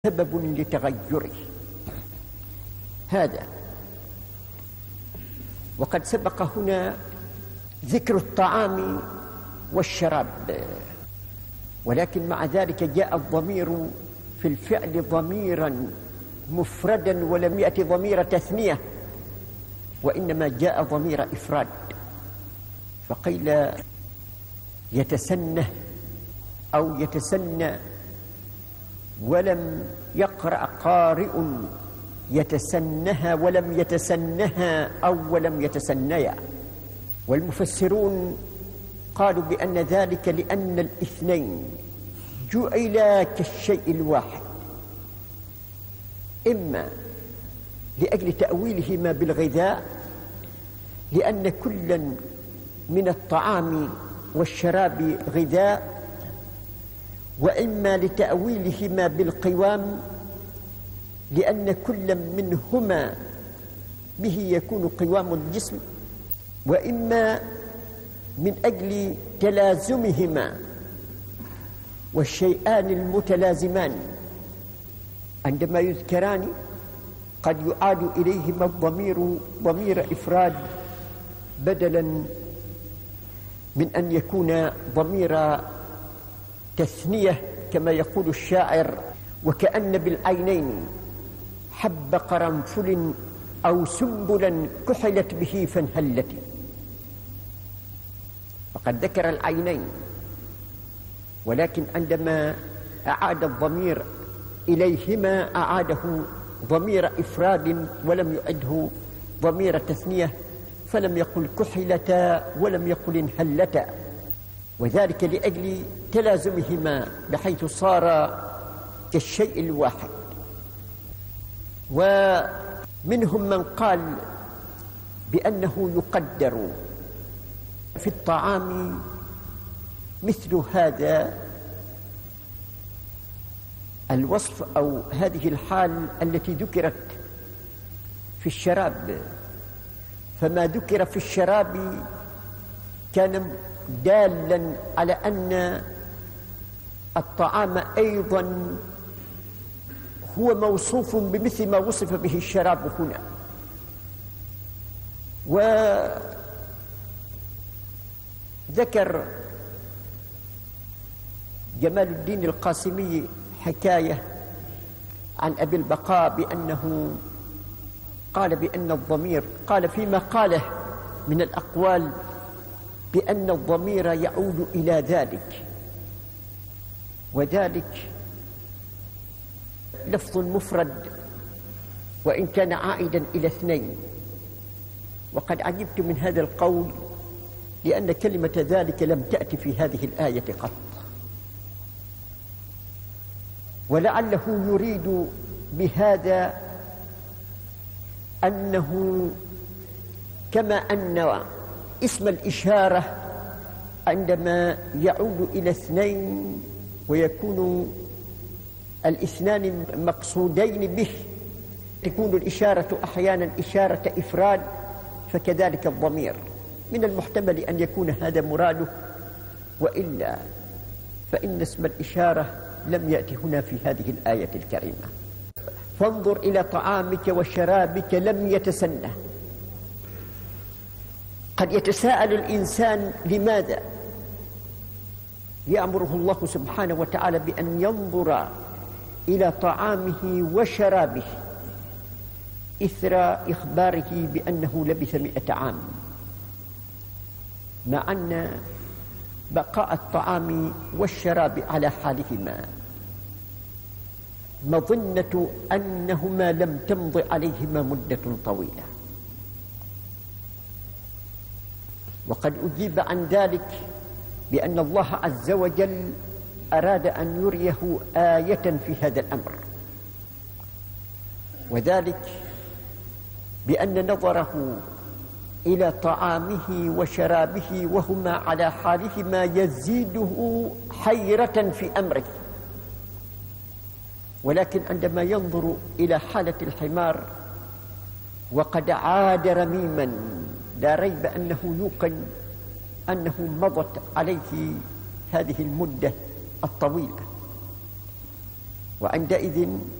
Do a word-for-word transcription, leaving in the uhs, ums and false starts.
سبب لتغيره هذا. وقد سبق هنا ذكر الطعام والشراب، ولكن مع ذلك جاء الضمير في الفعل ضميرا مفردا ولم يأتي ضمير تثنية، وإنما جاء ضمير إفراد، فقيل يتسنه أو يتسنى، ولم يقرأ قارئ يتسنها ولم يتسنها أو ولم يتسنيا. والمفسرون قالوا بأن ذلك لأن الاثنين جعلا كالشيء الواحد، إما لأجل تأويلهما بالغذاء لأن كلا من الطعام والشراب غذاء، وإما لتأويلهما بالقوام لأن كل منهما به يكون قوام الجسم، وإما من أجل تلازمهما، والشيئان المتلازمان عندما يذكران قد يعاد إليهما الضمير ضمير إفراد بدلا من أن يكون ضمير تثنية كما يقول الشاعر: وكأن بالعينين حب قرنفل أو سنبلا كحلت به فانهلت. فقد ذكر العينين، ولكن عندما أعاد الضمير إليهما أعاده ضمير إفراد ولم يعده ضمير تثنية، فلم يقل كحلتا ولم يقل انهلتا، وذلك لأجل تلازمهما بحيث صار كالشيء الواحد. ومنهم من قال بأنه يقدر في الطعام مثل هذا الوصف أو هذه الحال التي ذكرت في الشراب، فما ذكر في الشراب كان دالا على أن الطعام أيضا هو موصوف بمثل ما وصف به الشراب هنا. وذكر جمال الدين القاسمي حكاية عن أبي البقاء بأنه قال بأن الضمير قال فيما قاله من الأقوال بأن الضمير يعود إلى ذلك، وذلك لفظ مفرد وإن كان عائدا إلى اثنين. وقد عجبت من هذا القول لأن كلمة ذلك لم تأتي في هذه الآية قط، ولعله يريد بهذا أنه كما أن اسم الإشارة عندما يعود إلى اثنين ويكون الاثنان مقصودين به تكون الإشارة أحيانا إشارة إفراد، فكذلك الضمير من المحتمل أن يكون هذا مراده، وإلا فإن اسم الإشارة لم يأتي هنا في هذه الآية الكريمة. فانظر إلى طعامك وشرابك لم يتسنه. قد يتساءل الإنسان لماذا يأمره الله سبحانه وتعالى بأن ينظر إلى طعامه وشرابه إثر إخباره بأنه لبث مئة عام، مع أن بقاء الطعام والشراب على حالهما مظنة أنهما لم تمض عليهما مدة طويلة. وقد أجيب عن ذلك بأن الله عز وجل أراد أن يريه آية في هذا الأمر، وذلك بأن نظره إلى طعامه وشرابه وهما على حالهما يزيده حيرة في أمره، ولكن عندما ينظر إلى حالة الحمار وقد عاد رميما لا ريب أنه يوقن أنه مضت عليه هذه المدة الطويلة، وعندئذ